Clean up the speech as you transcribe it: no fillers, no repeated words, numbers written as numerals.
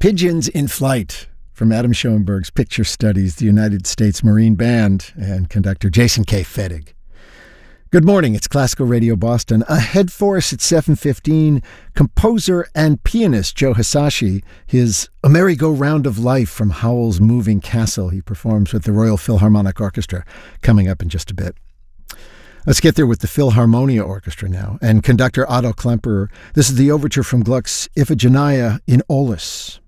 Pigeons in Flight from Adam Schoenberg's Picture Studies, the United States Marine Band, and conductor Jason K. Fettig. Good morning, it's Classical Radio Boston. Ahead for us at 7:15, composer and pianist Joe Hisaishi, his A Merry-Go-Round of Life from Howell's Moving Castle. He performs with the Royal Philharmonic Orchestra coming up in just a bit. Let's get there with the Philharmonia Orchestra now, and conductor Otto Klemperer. This is the overture from Gluck's Iphigenia in Aulis.